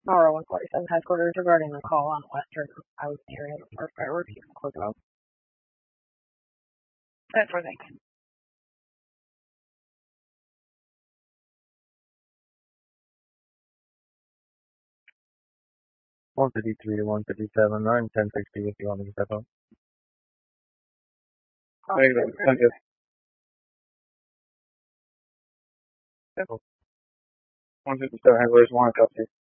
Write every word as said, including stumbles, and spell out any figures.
Power one forty-seven headquarters regarding the call on Western out area for fireworks. You can close it out. That's for thanks. one fifty-three to one fifty-seven, nine ten sixty if you want me to step up. Thank you. Thank you. one fifty-seven headquarters, one copy.